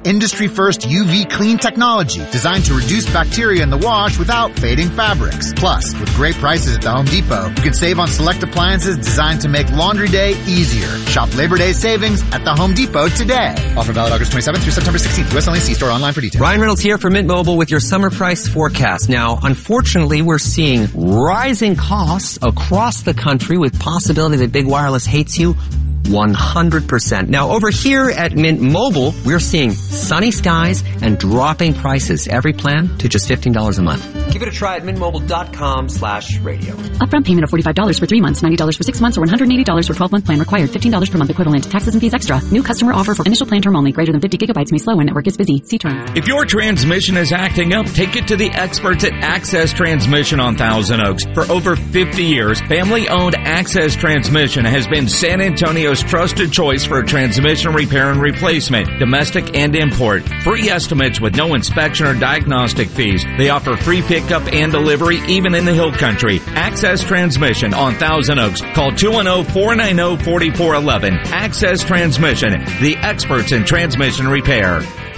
Industry-first UV clean technology designed to reduce bacteria in the wash without fading fabrics. Plus, with great prices at the Home Depot, you can save on select appliances designed to make laundry day easier. Shop Labor Day savings at the Home Depot today. Offer valid August 27th through September 16th. U.S. only. See store online for details. Ryan Reynolds here for Mint Mobile with your summer price forecast. Now, unfortunately, we're seeing rising costs across the country with possibility that big wireless hates you 100%. Now, over here at Mint Mobile, we're seeing sunny skies and dropping prices. Every plan to just $15 a month. Give it a try at mintmobile.com/radio. Upfront payment of $45 for 3 months, $90 for 6 months, or $180 for 12-month plan required. $15 per month equivalent. Taxes and fees extra. New customer offer for initial plan term only. Greater than 50 gigabytes may slow when network is busy. See terms. If your transmission is acting up, take it to the experts at Access Transmission on Thousand Oaks. For over 50 years, family-owned Access Transmission has been San Antonio's trusted choice for transmission repair and replacement, domestic and import. Free estimates with no inspection or diagnostic fees. They offer free pickup and delivery even in the hill country. Access Transmission on Thousand Oaks. Call 210-490-4411. Access Transmission, the experts in transmission repair.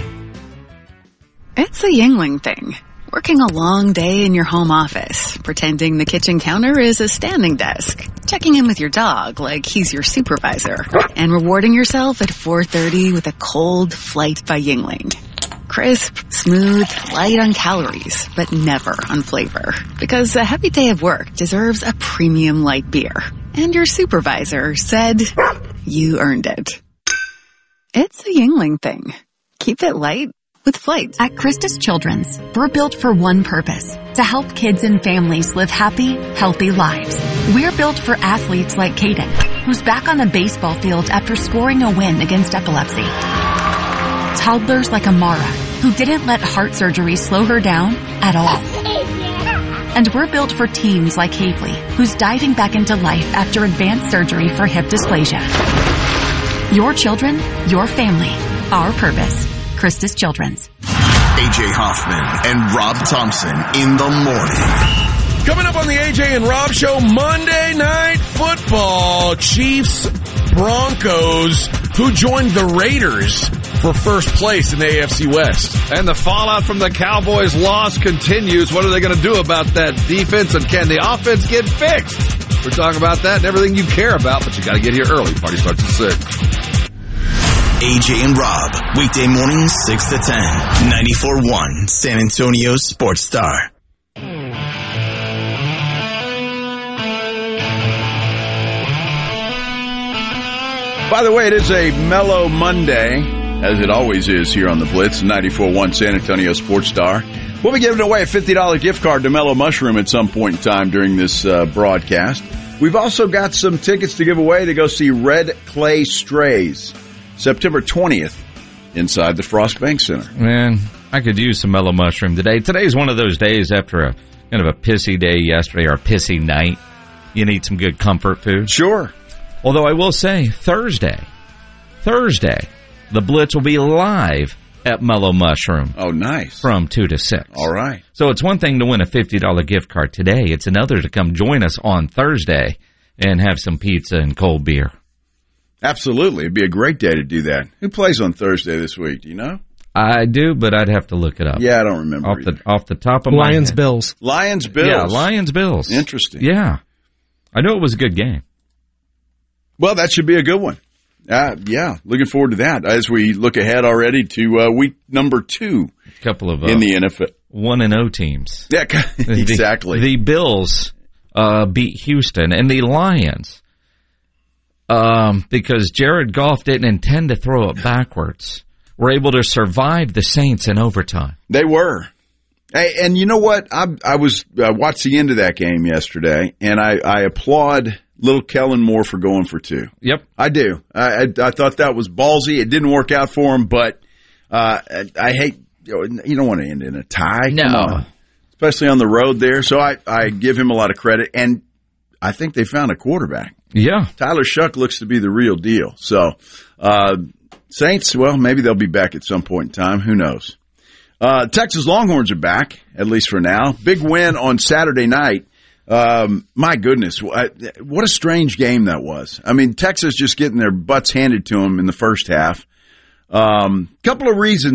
It's a Yingling thing. Working a long day in your home office, pretending the kitchen counter is a standing desk, checking in with your dog like he's your supervisor, and rewarding yourself at 4:30 with a cold Flight by Yingling. Crisp, smooth, light on calories, but never on flavor. Because a happy day of work deserves a premium light beer. And your supervisor said you earned it. It's a Yingling thing. Keep it light with Flight. At Christus Children's, we're built for one purpose, to help kids and families live happy, healthy lives. We're built for athletes like Caden, who's back on the baseball field after scoring a win against epilepsy. Toddlers like Amara, who didn't let heart surgery slow her down at all. And we're built for teens like Havely, who's diving back into life after advanced surgery for hip dysplasia. Your children, your family, our purpose. Christus Children's. AJ Hoffman and Rob Thompson in the morning. Coming up on the AJ and Rob Show, Monday Night Football. Chiefs, Broncos, who joined the Raiders for first place in the AFC West. And the fallout from the Cowboys' loss continues. What are they going to do about that defense, and can the offense get fixed? We're talking about that and everything you care about, but you got to get here early. Party starts at 6. AJ and Rob, weekday mornings 6 to 10, 94.1 San Antonio Sports Star. By the way, it is a mellow Monday, as it always is here on the Blitz, 94.1 San Antonio Sports Star. We'll be giving away a $50 gift card to Mellow Mushroom at some point in time during this broadcast. We've also got some tickets to give away to go see Red Clay Strays, September 20th, inside the Frost Bank Center. Man, I could use some Mellow Mushroom today. Today's one of those days after a kind of a pissy day yesterday, or a pissy night. You need some good comfort food. Sure. Although I will say, Thursday, the Blitz will be live at Mellow Mushroom. Oh, nice. From 2 to 6. All right. So it's one thing to win a $50 gift card today. It's another to come join us on Thursday and have some pizza and cold beer. Absolutely. It'd be a great day to do that. Who plays on Thursday this week? Do you know? I do, but I'd have to look it up. Yeah, I don't remember. Off the top of my head. Bills. Lions Bills. Yeah, Lions Bills. Interesting. Yeah. I know it was a good game. Well, that should be a good one. Yeah, looking forward to that as we look ahead already to week number 2. A couple of in the NFL 1-0 teams. Yeah, exactly. The Bills beat Houston, and the Lions, because Jared Goff didn't intend to throw it backwards, were able to survive the Saints in overtime. They were. Hey, and you know what? I was watched the end of that game yesterday, and I applaud little Kellen Moore for going for 2. Yep. I do. I thought that was ballsy. It didn't work out for him, but I hate, you don't want to end in a tie. No. Come on. Especially on the road there. So I give him a lot of credit, and I think they found a quarterback. Yeah. Tyler Shuck looks to be the real deal. So Saints, well, maybe they'll be back at some point in time. Who knows? Texas Longhorns are back, at least for now. Big win on Saturday night. My goodness, what a strange game that was. I mean, Texas just getting their butts handed to them in the first half. Couple of reasons